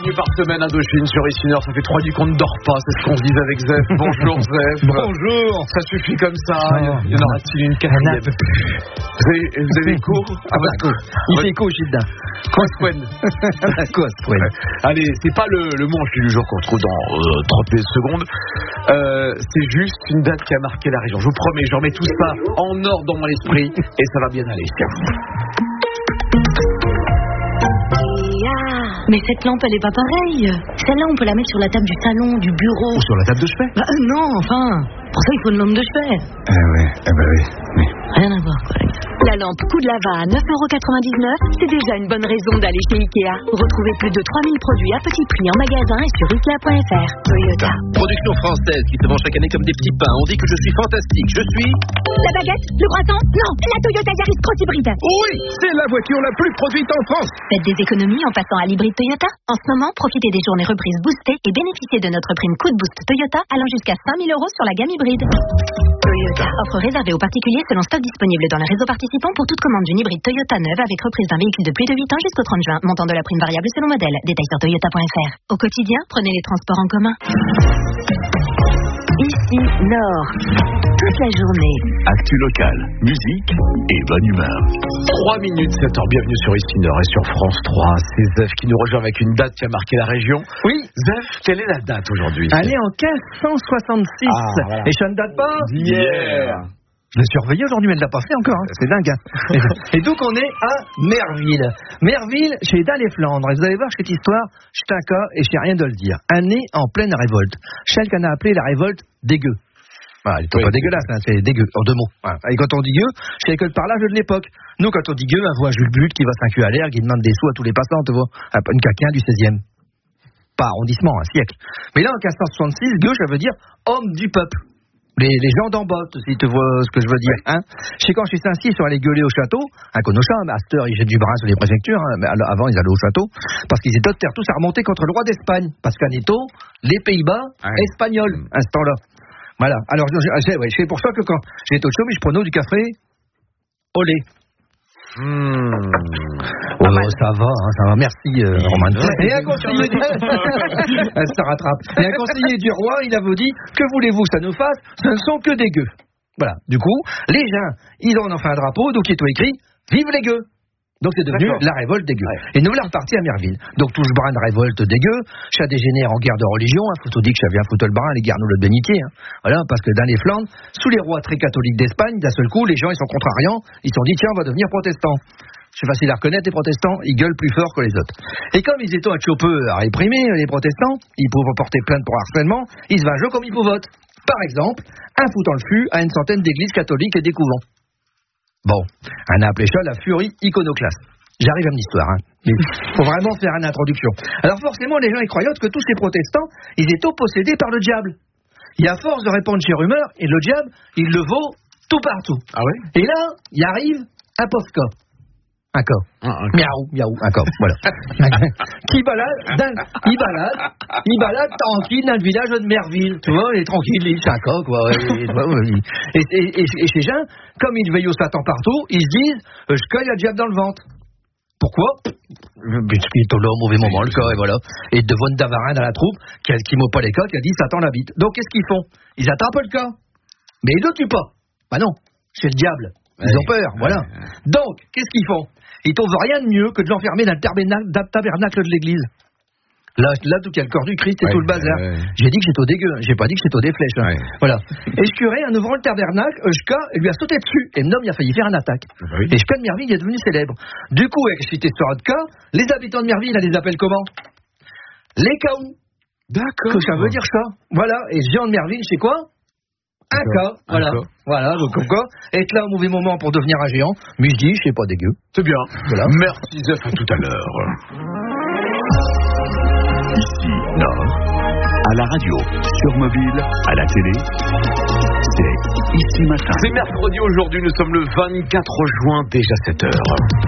bienvenue par semaine Indochine sur Ici-Nord. Ça fait 3 nuits qu'on ne dort pas, c'est ce qu'on se disait avec Zef. Bonjour Zef. Bonjour. Ça suffit comme ça. Il y en aura-t-il une quatrième? Vous avez écho à votre co? Il fait écho, Gilda. Quasquen. Allez, c'est pas le manche du jour qu'on retrouve dans 30 secondes. C'est juste une date qui a marqué la région. Je vous promets, je remets tout ça en ordre dans mon esprit et ça va bien aller. Mais cette lampe, elle est pas pareille. Celle-là, on peut la mettre sur la table du salon, du bureau. Ou sur la table de chevet. Non, enfin. Pour ça, il faut une lampe de chevet. Oui. Rien à voir, collègue. La lampe coup de lava à 9,99 €, c'est déjà une bonne raison d'aller chez Ikea. Retrouvez plus de 3000 produits à petit prix en magasin et sur Ikea.fr. Toyota. Production française qui se vend chaque année comme des petits pains. On dit que je suis fantastique. Je suis... La baguette, le croissant, non, la Toyota Yaris Cross hybride. Oui, c'est la voiture la plus produite en France. Faites des économies en passant à l'hybride Toyota. En ce moment, profitez des journées reprises boostées et bénéficiez de notre prime coup de boost Toyota allant jusqu'à 5 000 € sur la gamme hybride. Toyota. Offre réservée aux particuliers selon stock disponible dans les réseaux participants pour toute commande d'une hybride Toyota neuve avec reprise d'un véhicule de plus de 8 ans jusqu'au 30 juin. Montant de la prime variable selon modèle. Détails sur toyota.fr. Au quotidien, prenez les transports en commun. Ici, Nord. Toute la journée. Actu locale, musique et bonne humeur. 3 minutes, 7 heures. Bienvenue sur Ici-Nord et sur France 3. C'est Zef qui nous rejoint avec une date qui a marqué la région. Oui. Zef, quelle est la date aujourd'hui? Elle est en 1566. Voilà. Et ça ne date pas Hier. Je l'ai surveillé aujourd'hui, mais elle ne l'a pas fait encore. C'est dingue. Et donc, on est à Merville. Merville, chez Dan et Flandre. Et vous allez voir cette histoire, je suis un cas et je sais rien de le dire. Un né en pleine révolte. Celle qu'on a appelée la révolte dégueu. Voilà, elle n'est pas dégueulasse, hein, c'est dégueu, en 2 mots. Voilà. Et quand on dit gueux, c'est l'école de parlage de l'époque. Nous, quand on dit gueux, on voit Jules But qui va s'inculer à l'air, qui demande des sous à tous les passants, tu vois. Une caquin du 16e. Pas arrondissement, un siècle. Mais là, en 1566, gueux, ça veut dire homme du peuple. Les gens d'en bas, si tu vois ce que je veux dire. Hein. Je sais quand je suis Saint-Cyr, ils sont allés gueuler au château, un Conochat, Master, ils jettent du brin sur les préfectures, hein, mais avant ils allaient au château, parce qu'ils étaient tous à remonter contre le roi d'Espagne, parce qu'Aneto, les Pays-Bas, espagnols, à ce temps-là. Voilà, alors c'est pour ça que quand j'étais au chômage, je prenais du café au lait. Oh, ça va, merci Romain. Et un conseiller du... Elle se rattrape. Et un conseiller du roi, il avait dit, que voulez-vous ça nous fasse? Ce ne sont que des gueux. Voilà, du coup, les gens, ils en ont fait un drapeau, donc il est tout écrit, vive les gueux. Donc c'est devenu la révolte des gueux. Et nous voilà repartis à Merville. Donc touche brin de révolte des gueux, chat dégénère en guerre de religion, faut tout dire que ça vient foutre le brin, les guerres nous le bénitier. Voilà, parce que dans les Flandres, sous les rois très catholiques d'Espagne, d'un seul coup, les gens ils sont contrariants, ils se sont dit tiens, on va devenir protestants. C'est facile à reconnaître, les protestants, ils gueulent plus fort que les autres. Et comme ils étaient un petit peu à réprimer, les protestants, ils pouvaient porter plainte pour harcèlement, ils se vengent comme ils pouvaient. Par exemple, un foutant le fût à une centaine d'églises catholiques et des couvents. Bon, on a appelé ça la furie iconoclaste. J'arrive à mon histoire, hein. Mais faut vraiment faire une introduction. Alors forcément, les gens ils croyaient que tous ces protestants, ils étaient possédés par le diable. Et à force de répandre ces rumeurs, et le diable, il le vaut tout partout. Ah ouais? Et là, il arrive un pauvre cas. Un cas. Miaou, un cas, voilà. Qui balade, il balade tranquille dans le village de Merville. Tu vois, il est tranquille, il est un cas, quoi. Et ces gens, comme ils veillent au Satan partout, ils se disent, je colle le diable dans le ventre. Pourquoi? Parce qu'il est là au mauvais moment, le cas, et voilà. Et devant une Davarin dans la troupe, qui mot pas les cas, qui a dit Satan l'habite. Donc qu'est-ce qu'ils font? Ils attrapent le cas. Mais ils ne le tuent pas. Bah non, c'est le diable. Ils ont peur, voilà. Donc, qu'est-ce qu'ils font? Ils trouvent rien de mieux que de l'enfermer dans le tabernacle de l'église. Là, tout il y a le corps du Christ et tout le bazar. J'ai dit que j'étais au dégueu, j'ai pas dit que j'étais au des flèches. Hein. Voilà. Et ce curé, en ouvrant le tabernacle, Eushka lui a sauté dessus. Et l'homme, il a failli faire une attaque. Et Eushka de Merville est devenu célèbre. Du coup, avec cette histoire de cas, les habitants de Merville, elle les appelle comment? Les Caous. D'accord. Que ça veut dire ça. Voilà. Et Jean de Merville, c'est quoi? Un cas, voilà. Voilà, donc comme quoi, être là au mauvais moment pour devenir un géant, mais je dis, je sais pas dégueu. C'est bien. Voilà. Merci Zef, à tout à l'heure. Ici, Nord, à la radio, sur mobile, à la télé, c'est Ici Matin. C'est mercredi aujourd'hui, nous sommes le 24 juin, déjà 7h.